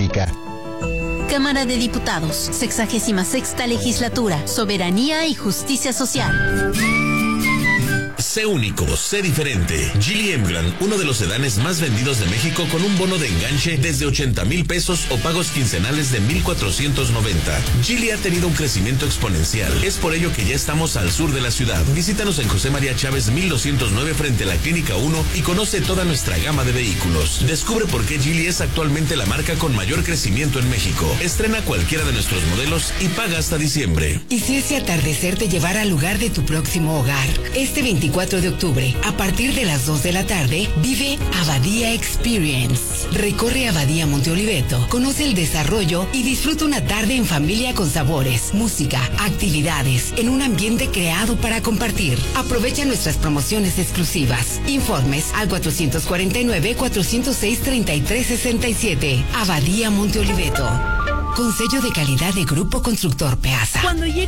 República. Cámara de Diputados, 66ª Legislatura, Soberanía y Justicia Social. Sé único, sé diferente. Geely Emgrand, uno de los sedanes más vendidos de México, con un bono de enganche desde 80,000 pesos o pagos quincenales de 1,490. Geely ha tenido un crecimiento exponencial. Es por ello que ya estamos al sur de la ciudad. Visítanos en José María Chávez 1209 frente a la Clínica 1 y conoce toda nuestra gama de vehículos. Descubre por qué Geely es actualmente la marca con mayor crecimiento en México. Estrena cualquiera de nuestros modelos y paga hasta diciembre. ¿Y si ese atardecer te llevara al lugar de tu próximo hogar? Este 24 de octubre, a partir de las 2 de la tarde, vive Abadía Experience. Recorre Abadía Monte Oliveto, conoce el desarrollo y disfruta una tarde en familia con sabores, música, actividades, en un ambiente creado para compartir. Aprovecha nuestras promociones exclusivas. Informes al 449-406-3367. Abadía Monte Oliveto. Con sello de calidad de Grupo Constructor Peasa. Cuando llega